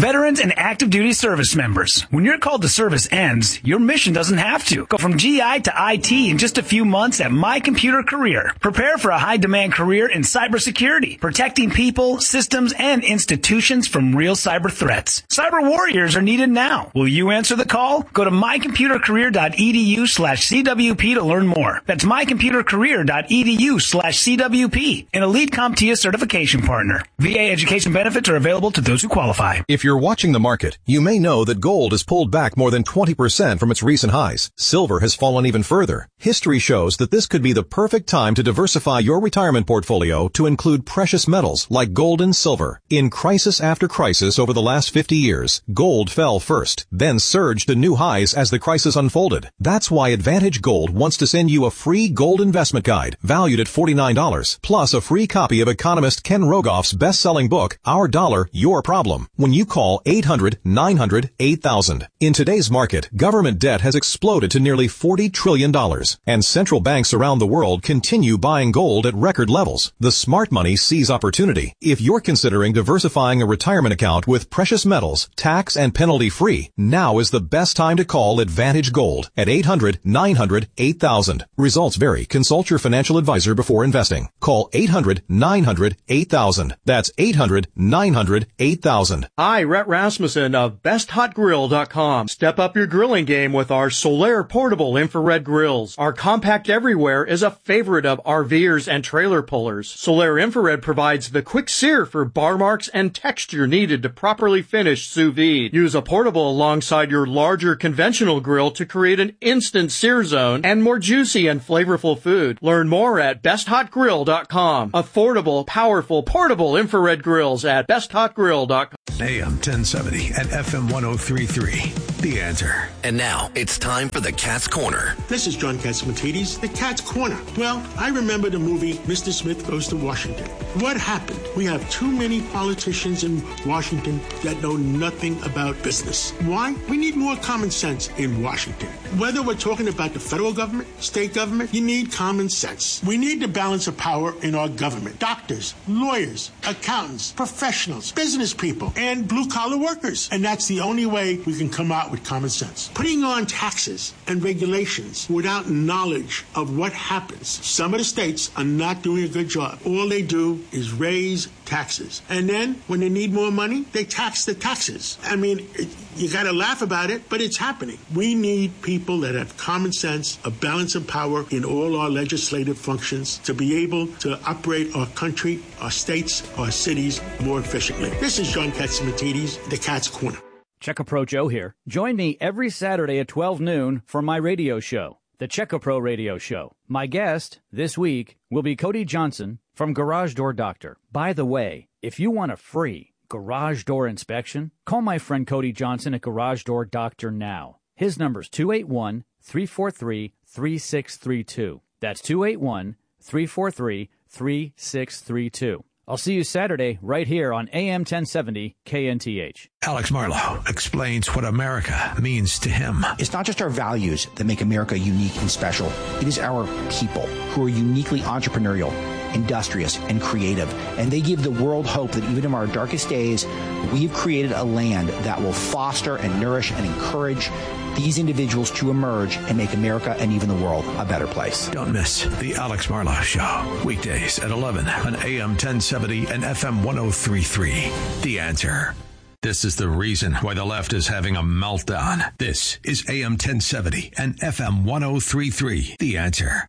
Veterans and active duty service members, when your call to service ends, your mission doesn't have to. Go from GI to IT in just a few months at My Computer Career. Prepare for a high-demand career in cybersecurity, protecting people, systems, and institutions from real cyber threats. Cyber warriors are needed now. Will you answer the call? Go to mycomputercareer.edu/CWP to learn more. That's mycomputercareer.edu/CWP, an elite CompTIA certification partner. VA education benefits are available to those who qualify. If you're watching the market, you may know that gold has pulled back more than 20% from its recent highs. Silver has fallen even further. History shows that this could be the perfect time to diversify your retirement portfolio to include precious metals like gold and silver. In crisis after crisis over the last 50 years, gold fell first, then surged to new highs as the crisis unfolded. That's why Advantage Gold wants to send you a free gold investment guide valued at $49, plus a free copy of economist Ken Rogoff's best-selling book, Our Dollar, Your Problem, when you call 800-900-8000. In today's market, government debt has exploded to nearly $40 trillion, and central banks around the world continue buying gold at record levels. The smart money sees opportunity. If you're considering diversifying a retirement account with precious metals, tax and penalty-free, now is the best time to call Advantage Gold at 800-900-8000. Results vary. Consult your financial advisor before investing. Call 800-900-8000. That's 800-900-8000. Hi, Rhett Rasmussen of BestHotGrill.com. Step up your grilling game with our Solaire portable infrared grills. Our compact everywhere is a favorite of RVers and trailer pullers. Solaire infrared provides the quick sear for bar marks and texture needed to properly finish sous vide. Use a portable alongside your larger conventional grill to create an instant sear zone and more juicy and flavorful food. Learn more at BestHotGrill.com. Affordable, powerful, portable infrared grills at BestHotGrill.com. AM 1070 and FM 1033. The Answer. And now it's time for the Cat's Corner. This is John Catsimatidis, the Cat's Corner. Well, I remember the movie Mr. Smith Goes to Washington. What happened? We have too many politicians in Washington that know nothing about business. Why? We need more common sense in Washington. Whether we're talking about the federal government, state government, you need common sense. We need the balance of power in our government. Doctors, lawyers, accountants, professionals, business people, and blue-collar workers. And that's the only way we can come out with common sense. Putting on taxes and regulations without knowledge of what happens. Some of the states are not doing a good job. All they do is raise taxes. And then when they need more money, they tax the taxes. I mean, you got to laugh about it, but it's happening. We need people that have common sense, a balance of power in all our legislative functions to be able to operate our country, our states, our cities more efficiently. This is John Catsimatidis, the Cat's Corner. Checkapro Joe here. Join me every Saturday at 12 noon for my radio show, the Checkapro Radio Show. My guest this week will be Cody Johnson from Garage Door Doctor. By the way, if you want a free garage door inspection, call my friend Cody Johnson at Garage Door Doctor now. His number's 281-343-3632. That's 281-343-3632. I'll see you Saturday right here on AM 1070 KNTH. Alex Marlowe explains what America means to him. It's not just our values that make America unique and special. It is our people who are uniquely entrepreneurial, industrious, and creative. And they give the world hope that even in our darkest days, we've created a land that will foster and nourish and encourage these individuals to emerge and make America and even the world a better place. Don't miss the Alex Marlowe Show. Weekdays at 11 on AM 1070 and FM 1033. The Answer. This is the reason why the left is having a meltdown. This is AM 1070 and FM 1033. The Answer.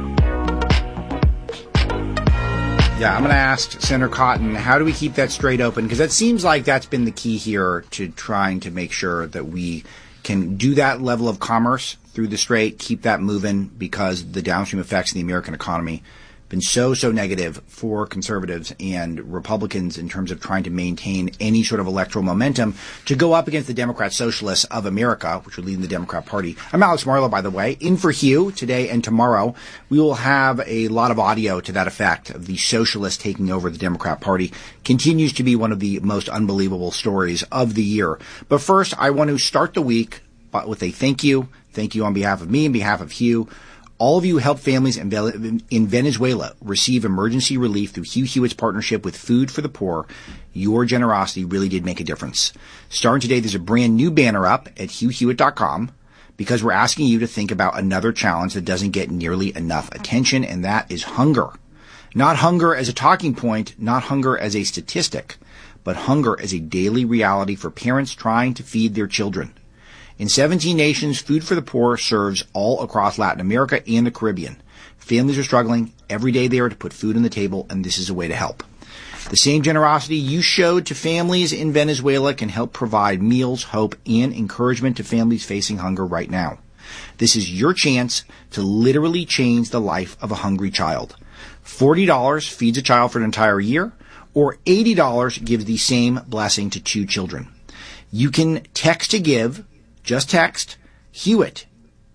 Yeah, I'm going to ask Senator Cotton, how do we keep that strait open? Because it seems like that's been the key here to trying to make sure that we can do that level of commerce through the strait, keep that moving, because the downstream effects in the American economy have been so negative for conservatives and Republicans in terms of trying to maintain any sort of electoral momentum to go up against the Democrat Socialists of America, which are leading the Democrat Party. I'm Alex Marlowe, by the way. In for Hugh today and tomorrow, we will have a lot of audio to that effect of the socialists taking over the Democrat Party. Continues to be one of the most unbelievable stories of the year. But first, I want to start the week with a thank you. Thank you on behalf of me and behalf of Hugh. All of you help families in Venezuela receive emergency relief through Hugh Hewitt's partnership with Food for the Poor. Your generosity really did make a difference. Starting today, there's a brand new banner up at HughHewitt.com because we're asking you to think about another challenge that doesn't get nearly enough attention, and that is hunger. Not hunger as a talking point, not hunger as a statistic, but hunger as a daily reality for parents trying to feed their children. In 17 nations, Food for the Poor serves all across Latin America and the Caribbean. Families are struggling every day there to put food on the table, and this is a way to help. The same generosity you showed to families in Venezuela can help provide meals, hope, and encouragement to families facing hunger right now. This is your chance to literally change the life of a hungry child. $40 feeds a child for an entire year, or $80 gives the same blessing to 2 children. You can text to give. Just text Hewitt,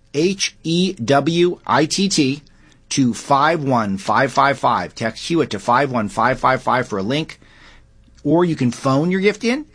Hewitt, to 51555. Text Hewitt to 51555 for a link. Or you can phone your gift in,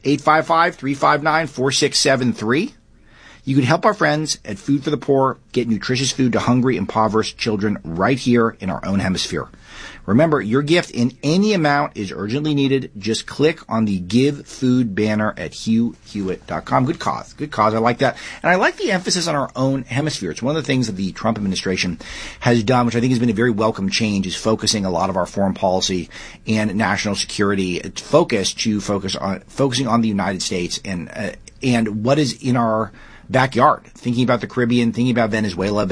855-359-4673. You can help our friends at Food for the Poor get nutritious food to hungry, impoverished children right here in our own hemisphere. Remember, your gift in any amount is urgently needed. Just click on the Give Food banner at HughHewitt.com. Good cause. Good cause. I like that. And I like the emphasis on our own hemisphere. It's one of the things that the Trump administration has done, which I think has been a very welcome change, is focusing a lot of our foreign policy and national security focusing on the United States and what is in our backyard, thinking about the Caribbean, thinking about Venezuela,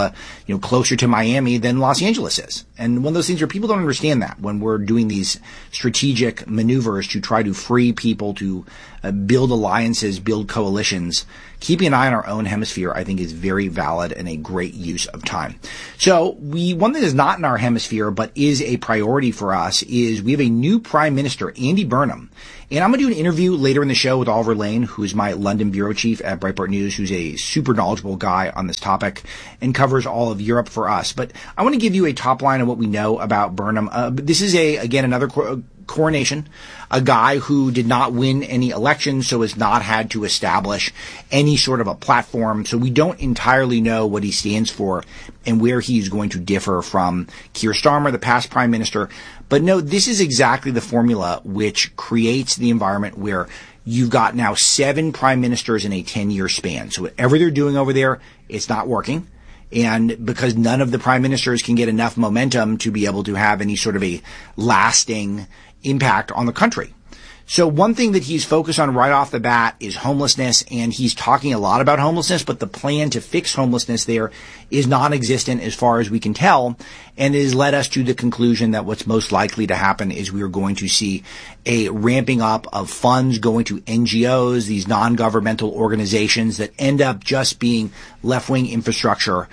closer to Miami than Los Angeles is. And one of those things where people don't understand that when we're doing these strategic maneuvers to try to free people, to build alliances, build coalitions, keeping an eye on our own hemisphere, I think, is very valid and a great use of time. So one thing that's not in our hemisphere, but is a priority for us, is we have a new Prime Minister, Andy Burnham. And I'm going to do an interview later in the show with Oliver Lane, who is my London bureau chief at Breitbart News, who's a super knowledgeable guy on this topic and covers all of Europe for us. But I want to give you a top line of what we know about Burnham. This is another coronation, a guy who did not win any elections, so has not had to establish any sort of a platform. So we don't entirely know what he stands for and where he's going to differ from Keir Starmer, the past prime minister. But no, this is exactly the formula which creates the environment where you've got now 7 prime ministers in a 10-year span. So whatever they're doing over there, it's not working. And because none of the prime ministers can get enough momentum to be able to have any sort of a lasting impact on the country. So one thing that he's focused on right off the bat is homelessness, and he's talking a lot about homelessness, but the plan to fix homelessness there is non-existent as far as we can tell, and it has led us to the conclusion that what's most likely to happen is we are going to see a ramping up of funds going to NGOs, these non-governmental organizations that end up just being left-wing infrastructure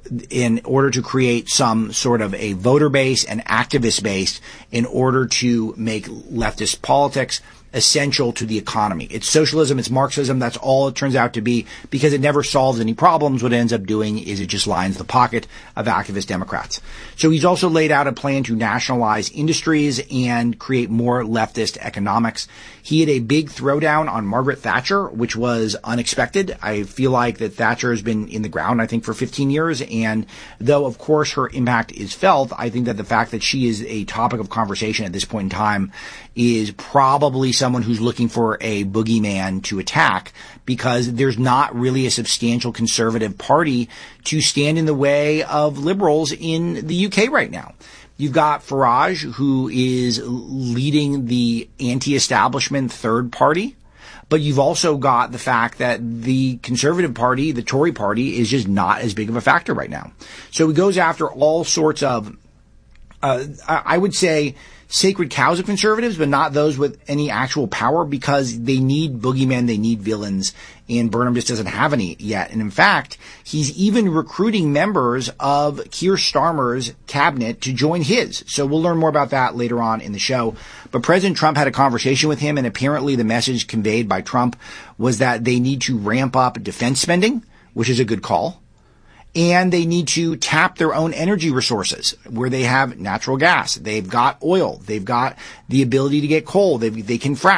in order to create some sort of a voter base and activist base in order to make leftist politics essential to the economy. It's socialism, it's Marxism, that's all it turns out to be, because it never solves any problems. What it ends up doing is it just lines the pocket of activist Democrats. So he's also laid out a plan to nationalize industries and create more leftist economics. He had a big throwdown on Margaret Thatcher, which was unexpected. I feel like that Thatcher has been in the ground, I think, for 15 years. And though, of course, her impact is felt, I think that the fact that she is a topic of conversation at this point in time is probably someone who's looking for a boogeyman to attack, because there's not really a substantial conservative party to stand in the way of liberals in the UK right now. You've got Farage, who is leading the anti-establishment third party, but you've also got the fact that the Conservative Party, the Tory Party, is just not as big of a factor right now. So he goes after all sorts of, I would say, sacred cows of conservatives, but not those with any actual power, because they need boogeymen, they need villains, and Burnham just doesn't have any yet. And in fact, he's even recruiting members of Keir Starmer's cabinet to join his. So we'll learn more about that later on in the show. But President Trump had a conversation with him, and apparently the message conveyed by Trump was that they need to ramp up defense spending, which is a good call. And they need to tap their own energy resources where they have natural gas. They've got oil. They've got the ability to get coal. They can frack.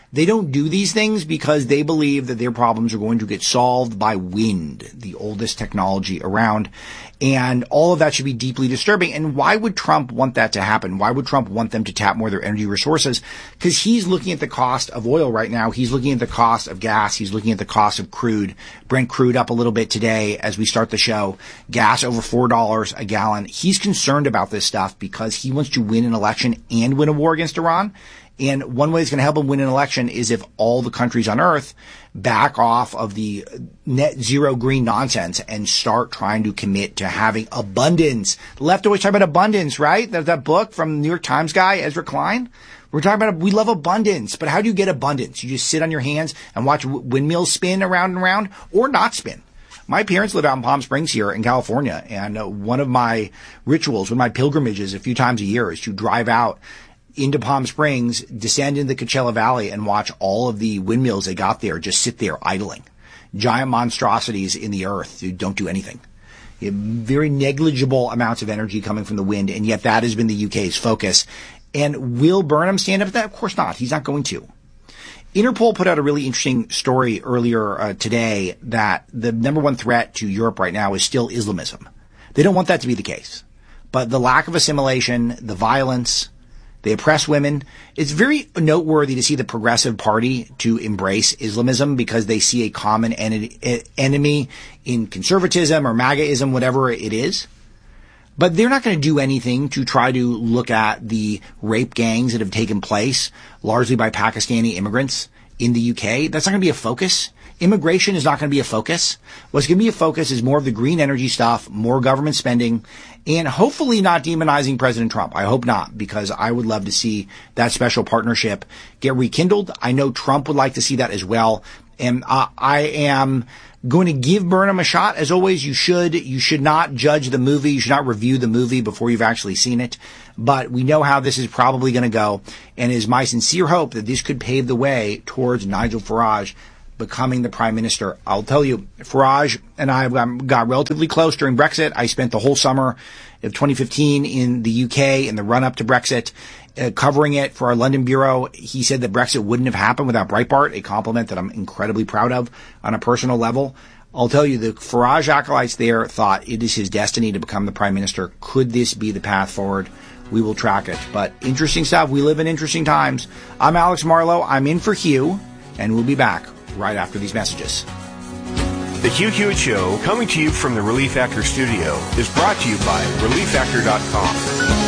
They don't do these things because they believe that their problems are going to get solved by wind, the oldest technology around. And all of that should be deeply disturbing. And why would Trump want that to happen? Why would Trump want them to tap more of their energy resources? Because he's looking at the cost of oil right now. He's looking at the cost of gas. He's looking at the cost of crude. Brent crude up a little bit today as we start the show. Gas over $4 a gallon. He's concerned about this stuff because he wants to win an election and win a war against Iran. And one way it's going to help him win an election is if all the countries on earth back off of the net zero green nonsense and start trying to commit to having abundance. The left always talk about abundance, right? That book from the New York Times guy, Ezra Klein. We're talking about, we love abundance, but how do you get abundance? You just sit on your hands and watch windmills spin around and around, or not spin. My parents live out in Palm Springs here in California, and one of my rituals, one of my pilgrimages a few times a year is to drive out into Palm Springs, descend into the Coachella Valley, and watch all of the windmills they got there just sit there idling. Giant monstrosities in the earth who don't do anything. Very negligible amounts of energy coming from the wind, and yet that has been the UK's focus. And will Burnham stand up to that? Of course not. He's not going to. Interpol put out a really interesting story earlier today that the number one threat to Europe right now is still Islamism. They don't want that to be the case. But the lack of assimilation, the violence, they oppress women. It's very noteworthy to see the Progressive Party to embrace Islamism because they see a common enemy in conservatism or MAGAism, whatever it is. But they're not going to do anything to try to look at the rape gangs that have taken place, largely by Pakistani immigrants in the UK. That's not going to be a focus. Immigration is not going to be a focus. What's going to be a focus is more of the green energy stuff, more government spending, and hopefully not demonizing President Trump. I hope not, because I would love to see that special partnership get rekindled. I know Trump would like to see that as well. And I am going to give Burnham a shot. As always, you should. You should not judge the movie. You should not review the movie before you've actually seen it. But we know how this is probably going to go. And it is my sincere hope that this could pave the way towards Nigel Farage becoming the prime minister. I'll tell you, Farage and I got relatively close during Brexit. I spent the whole summer of 2015 in the UK in the run-up to Brexit, covering it for our London bureau. He said that Brexit wouldn't have happened without Breitbart, a compliment that I'm incredibly proud of on a personal level. I'll tell you, the Farage acolytes there thought it is his destiny to become the prime minister. Could this be the path forward? We will track it. But interesting stuff. We live in interesting times. I'm Alex Marlow. I'm in for Hugh, and we'll be back right after these messages. The Hugh Hewitt Show, coming to you from the Relief Factor studio, is brought to you by ReliefFactor.com.